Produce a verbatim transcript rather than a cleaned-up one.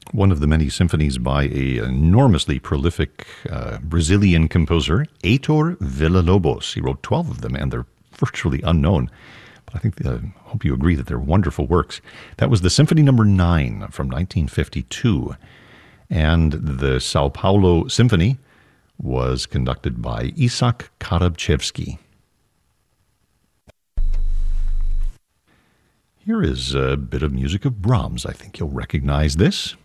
one of the many symphonies by a enormously prolific uh, Brazilian composer, Heitor Villa-Lobos. He wrote twelve of them, and they're virtually unknown. But I think, I uh, hope you agree that they're wonderful works. That was the Symphony Number nine from nineteen fifty-two. And the Sao Paulo Symphony was conducted by Isak Karabchevsky. Here is a bit of music of Brahms. I think you'll recognize this.